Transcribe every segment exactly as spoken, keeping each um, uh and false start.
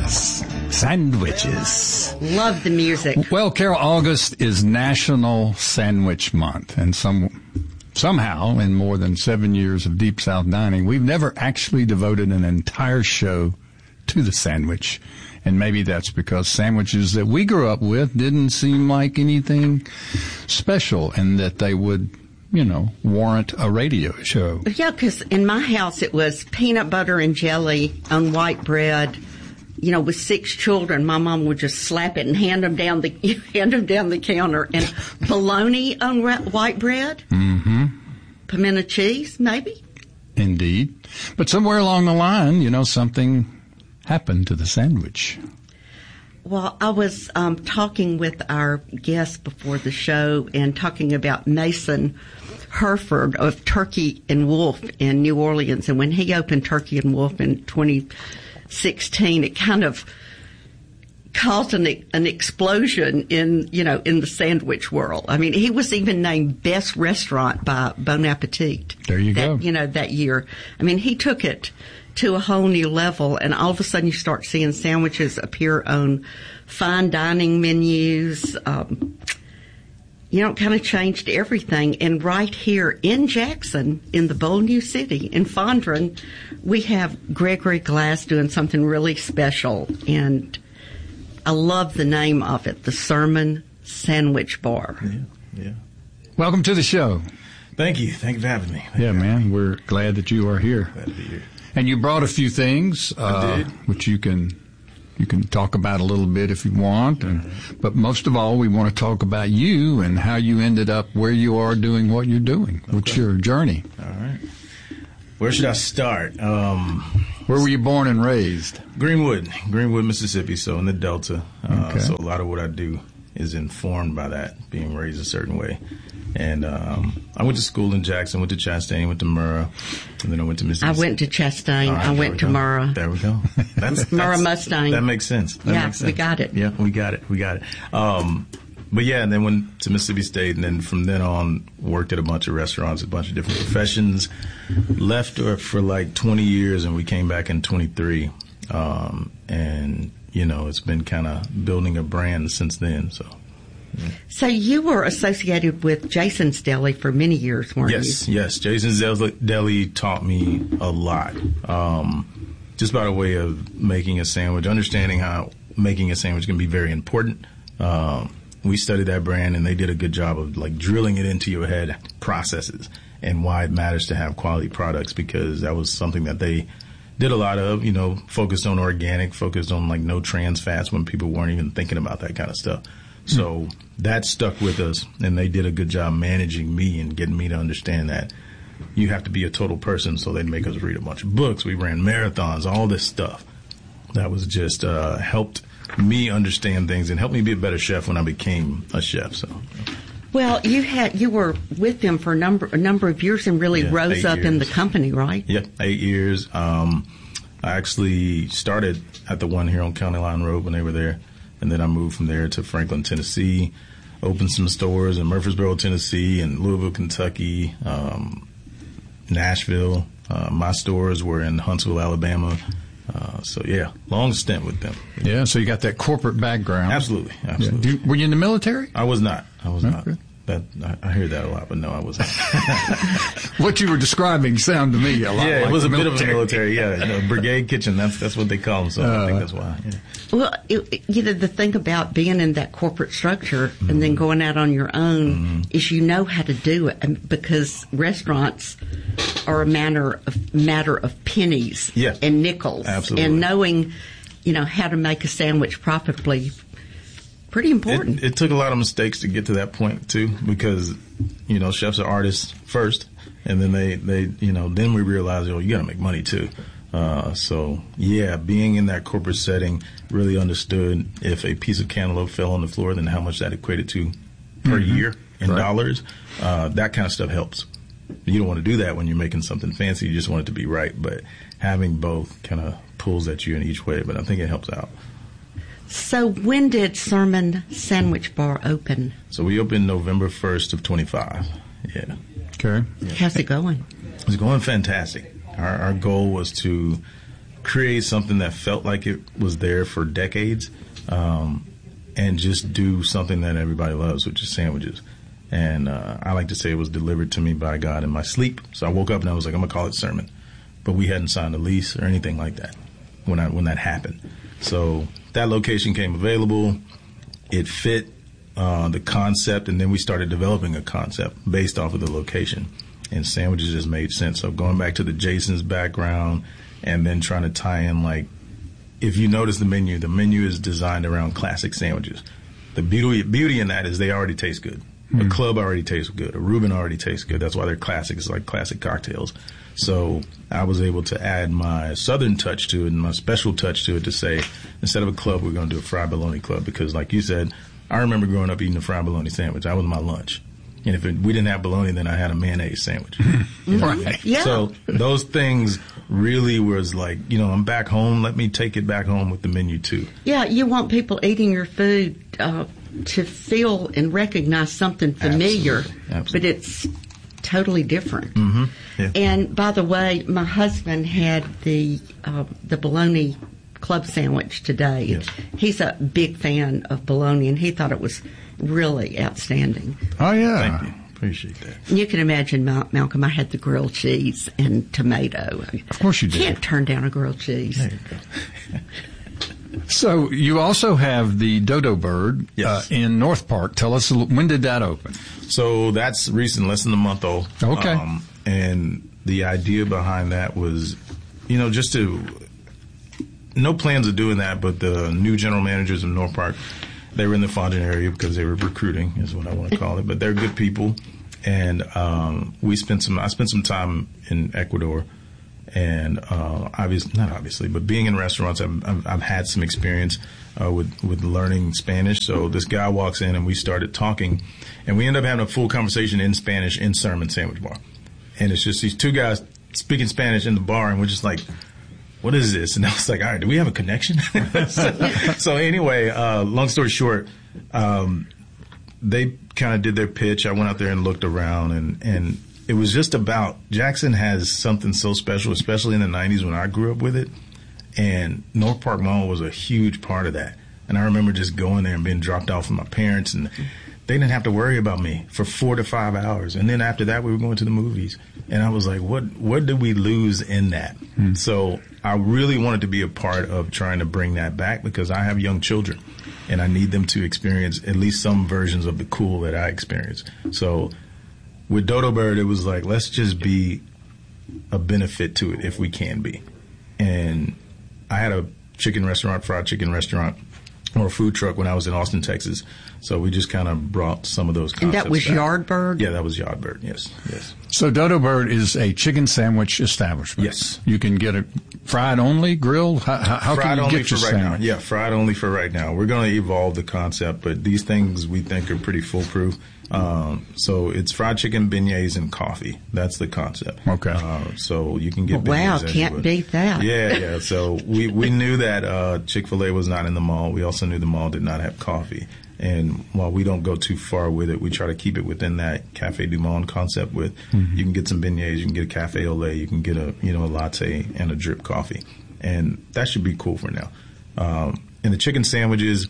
Yes. Sandwiches. Love the music. Well, Carol, August is National Sandwich Month, and some somehow, in more than seven years of Deep South Dining, we've never actually devoted an entire show to the sandwich. And maybe that's because sandwiches that we grew up with didn't seem like anything special, and that they would, you know, warrant a radio show. Yeah, because in my house it was peanut butter and jelly on white bread. You know, with six children, my mom would just slap it and hand them down the hand them down the counter. And bologna on white bread, mm-hmm. pimento cheese, maybe. Indeed, but somewhere along the line, you know, something happened to the sandwich. Well, I was um, talking with our guest before the show and talking about Mason Herford of Turkey and Wolf in New Orleans. And when he opened Turkey and Wolf in twenty sixteen, it kind of caused an, an explosion in, you know, in the sandwich world. I mean, he was even named Best Restaurant by Bon Appetit. There you that, go. You know, that year. I mean, he took it to a whole new level, and all of a sudden you start seeing sandwiches appear on fine dining menus. Um, you know, it kind of changed everything. And right here in Jackson, in the Bold New City, in Fondren, we have Gregory Glass doing something really special. And I love the name of it, the Sermon Sandwich Bar. Yeah, yeah. Welcome to the show. Thank you. Thank you for having me. Thank yeah, man. Me. We're glad that you are here. Glad to be here. And you brought a few things, uh, I did. which you can you can talk about a little bit if you want. And, mm-hmm. But most of all, we want to talk about you and how you ended up where you are doing what you're doing. Okay. What's your journey? All right. Where should I start? Um, where were you born and raised? Greenwood, Greenwood, Mississippi, so in the Delta. Uh, okay. So a lot of what I do is informed by that, being raised a certain way. And um, I went to school in Jackson, went to Chastain, went to Murrah, and then I went to Mississippi. I went to Chastain. Right, I went to Murrah. There we go. That's, Murrah that's, Mustang. That makes sense. That yeah, makes sense. we got it. Yeah, we got it. We got it. Um, but yeah, and then went to Mississippi State, and then from then on worked at a bunch of restaurants, a bunch of different professions. Left for like twenty years, and we came back in twenty-three. Um, and, you know, it's been kind of building a brand since then, so. Yeah. So you were associated with Jason's Deli for many years, weren't yes, you? Yes, yes. Jason's Deli taught me a lot, um, just by the way of making a sandwich, understanding how making a sandwich can be very important. Um, we studied that brand, and they did a good job of like drilling it into your head, processes, and why it matters to have quality products, because that was something that they did a lot of, you know, focused on organic, focused on like no trans fats when people weren't even thinking about that kind of stuff. So that stuck with us, and they did a good job managing me and getting me to understand that you have to be a total person. So they'd make us read a bunch of books. We ran marathons, all this stuff. That was just uh, helped me understand things and helped me be a better chef when I became a chef. So, well, you had you were with them for a number a number of years and really yeah, rose up years. in the company, right? Yep, eight years. Um, I actually started at the one here on County Line Road when they were there. And then I moved from there to Franklin, Tennessee, opened some stores in Murfreesboro, Tennessee, and Louisville, Kentucky, um, Nashville. Uh, my stores were in Huntsville, Alabama. Uh, so, yeah, long stint with them. Yeah, so you got that corporate background. Absolutely, absolutely. Yeah. You, were you in the military? I was not. I was okay. not. That I, I hear that a lot, but no, I wasn't. What you were describing sounded to me a lot yeah, like it was a military. bit of a military, yeah. You know, brigade kitchen, that's that's what they call them, so uh, I think that's why. Yeah. Well, it, you know, the thing about being in that corporate structure mm-hmm. and then going out on your own mm-hmm. is you know how to do it, because restaurants are a matter of, matter of pennies yeah. and nickels. Absolutely. And knowing, you know, how to make a sandwich profitably, pretty important. It, it took a lot of mistakes to get to that point, too, because, you know, chefs are artists first, and then they, they you know, then we realized, oh, you got to make money, too. Uh, so, yeah, being in that corporate setting, really understood if a piece of cantaloupe fell on the floor, then how much that equated to per mm-hmm. year in right. dollars. Uh, that kind of stuff helps. You don't want to do that when you're making something fancy. You just want it to be right. But having both kind of pulls at you in each way. But I think it helps out. So when did Sermon Sandwich Bar open? So we opened November first of twenty-five. Yeah. Okay. Yeah. How's it going? It's going fantastic. Our, our goal was to create something that felt like it was there for decades, um, and just do something that everybody loves, which is sandwiches. And uh, I like to say it was delivered to me by God in my sleep. So I woke up and I was like, I'm going to call it Sermon. But we hadn't signed a lease or anything like that when I when that happened. So that location came available. It fit uh, the concept, and then we started developing a concept based off of the location. And sandwiches just made sense. So going back to the Jason's background and then trying to tie in, like, if you notice the menu, the menu is designed around classic sandwiches. The beauty beauty in that is they already taste good. A club already tastes good. A Reuben already tastes good. That's why they're classic. It's like classic cocktails. So I was able to add my southern touch to it and my special touch to it to say, instead of a club, we're going to do a fried bologna club. Because like you said, I remember growing up eating a fried bologna sandwich. That was my lunch. And if it, we didn't have bologna, then I had a mayonnaise sandwich. You know? Right. Yeah. So those things really was like, you know, I'm back home. Let me take it back home with the menu too. Yeah, you want people eating your food uh, to feel and recognize something familiar, Absolutely. Absolutely. but it's totally different. Mm-hmm. Yeah. And by the way, my husband had the uh, the bologna club sandwich today. Yes. He's a big fan of bologna, and he thought it was really outstanding. Oh, yeah. Thank you. Appreciate that. You can imagine, Mal- Malcolm, I had the grilled cheese and tomato. Of course you did. Can't turn down a grilled cheese. There you go. So you also have the Dodo Bird Yes. uh, in North Park. Tell us, a little- when did that open? So that's recent, less than a month old. Okay. Um, and the idea behind that was, you know, just to, no plans of doing that, but the new general managers of North Park, they were in the Fondren area because they were recruiting, is what I want to call it. But they're good people. And um, we spent some, I spent some time in Ecuador. And uh, obviously, not obviously, but being in restaurants, I've, I've, I've had some experience uh, with with learning Spanish. So this guy walks in, and we started talking, and we end up having a full conversation in Spanish in Sermon Sandwich Bar. And it's just these two guys speaking Spanish in the bar, and we're just like, "What is this?" And I was like, "All right, do we have a connection?" so, so anyway, uh, long story short, um, they kind of did their pitch. I went out there and looked around, and and. It was just about, Jackson has something so special, especially in the nineties when I grew up with it. And North Park Mall was a huge part of that. And I remember just going there and being dropped off with my parents, and they didn't have to worry about me for four to five hours. And then after that, we were going to the movies. And I was like, what, what did we lose in that? Hmm. So I really wanted to be a part of trying to bring that back because I have young children and I need them to experience at least some versions of the cool that I experienced. So with Dodo Bird, it was like, let's just be a benefit to it if we can be. And I had a chicken restaurant, fried chicken restaurant, or a food truck when I was in Austin, Texas. So we just kind of brought some of those concepts And that was back. Yardbird? Yeah, that was Yardbird, yes, yes. So Dodo Bird is a chicken sandwich establishment. Yes. You can get it fried only, grilled? How, how, how fried can you only get for your right sandwich? now. Yeah, fried only for right now. We're going to evolve the concept, but these things we think are pretty foolproof. Um, so it's fried chicken, beignets, and coffee. That's the concept. Okay. Uh, so you can get Wow, beignets as you can't would. beat that. Yeah, yeah. So we, we knew that uh, Chick-fil-A was not in the mall. We also knew the mall did not have coffee. And while we don't go too far with it, we try to keep it within that Cafe du Monde concept with mm-hmm. you can get some beignets, you can get a cafe au lait, you can get a, you know, a latte and a drip coffee. And that should be cool for now. Um, and the chicken sandwiches,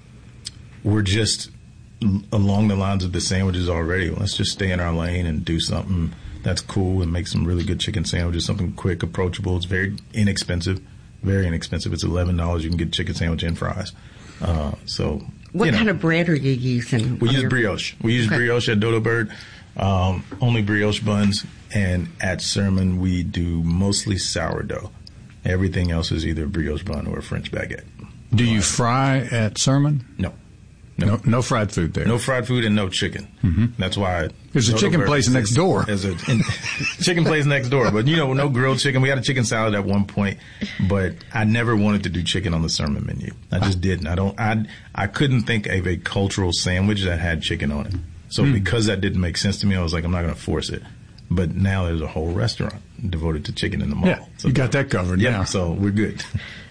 we're just along the lines of the sandwiches already. Let's just stay in our lane and do something that's cool and make some really good chicken sandwiches, something quick, approachable. It's very inexpensive, very inexpensive. It's eleven dollars. You can get a chicken sandwich and fries. Uh, so, What you know, kind of bread are you using? we use your- brioche. We use Okay. brioche at Dodo Bird, um, only brioche buns. And at Sermon, we do mostly sourdough. Everything else is either a brioche bun or a French baguette. Do you fry at Sermon? No. No, no fried food there. No fried food and no chicken. Mm-hmm. That's why there's a Dodo chicken Bird place next exists door. As a in, chicken place next door, but you know, no grilled chicken. We had a chicken salad at one point, but I never wanted to do chicken on the Sermon menu. I just didn't. I don't. I I couldn't think of a cultural sandwich that had chicken on it. So mm. because that didn't make sense to me, I was like, I'm not going to force it. But now there's a whole restaurant devoted to chicken in the mall. Yeah, so you got that covered. Yeah, now. so we're good.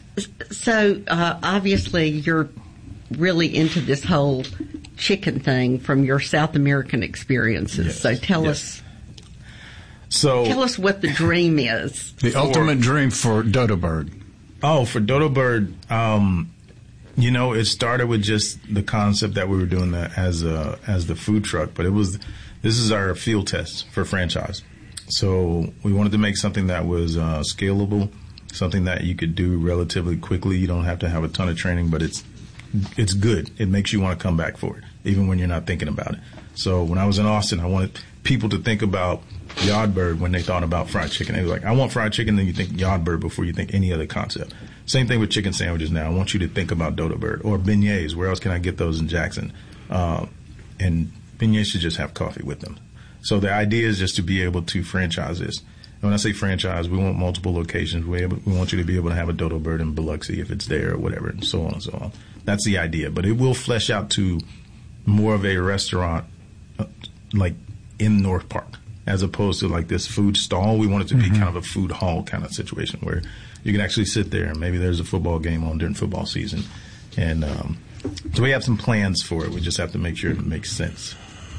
So uh, obviously you're really into this whole chicken thing from your South American experiences. Yes, so tell yes. us, So tell us what the dream is. The for- ultimate dream for Dodo Bird. Oh, for Dodo Bird, um, you know, it started with just the concept that we were doing that as a, as the food truck, but it was, this is our field test for franchise. So we wanted to make something that was uh, scalable, something that you could do relatively quickly. You don't have to have a ton of training, but it's it's good. It makes you want to come back for it, even when you're not thinking about it. So when I was in Austin, I wanted people to think about Yardbird when they thought about fried chicken. They were like, I want fried chicken, then you think Yardbird before you think any other concept. Same thing with chicken sandwiches now. I want you to think about Dodo Bird. Or beignets. Where else can I get those in Jackson? Uh, and beignets should just have coffee with them. So the idea is just to be able to franchise this. And when I say franchise, we want multiple locations. We, able, we want you to be able to have a Dodo Bird in Biloxi if it's there or whatever, and so on and so on. That's the idea. But it will flesh out to more of a restaurant, uh, like in North Park, as opposed to like this food stall. We want it to be mm-hmm. kind of a food hall kind of situation where you can actually sit there and maybe there's a football game on during football season. And um, so we have some plans for it. We just have to make sure it makes sense.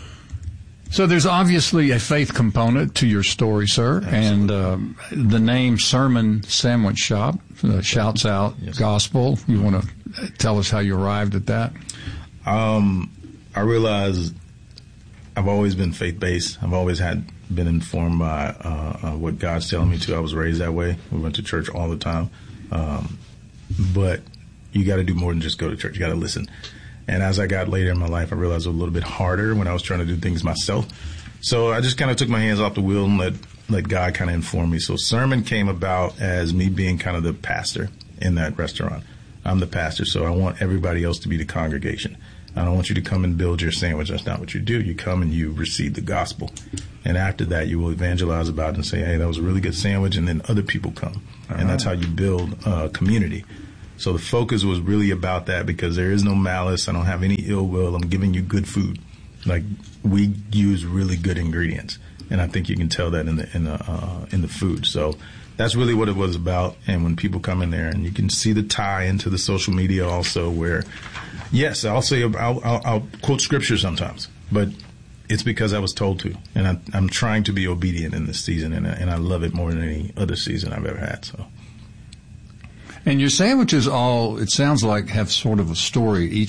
So there's obviously a faith component to your story, sir. Absolutely. And uh, the name Sermon Sandwich Shop uh, shouts out yes. gospel. You want to tell us how you arrived at that? Um, I realized I've always been faith-based. I've always had been informed by uh, uh, what God's telling me to. I was raised that way. We went to church all the time. Um, but you got to do more than just go to church. You got to listen. And as I got later in my life, I realized it was a little bit harder when I was trying to do things myself. So I just kind of took my hands off the wheel and let, let God kind of inform me. So Sermon came about as me being kind of the pastor in that restaurant. I'm the pastor, so I want everybody else to be the congregation. I don't want you to come and build your sandwich. That's not what you do. You come and you receive the gospel. And after that, you will evangelize about it and say, hey, that was a really good sandwich, and then other people come. All and right. That's how you build a community. So the focus was really about that because there is no malice. I don't have any ill will. I'm giving you good food. Like, we use really good ingredients. And I think you can tell that in the in the, uh, in the food. So that's really what it was about. And when people come in there, and you can see the tie into the social media also where, yes, I'll say, I'll, I'll, I'll quote scripture sometimes, but it's because I was told to. And I, I'm trying to be obedient in this season, and, and I love it more than any other season I've ever had. So. And your sandwiches all, it sounds like, have sort of a story. Each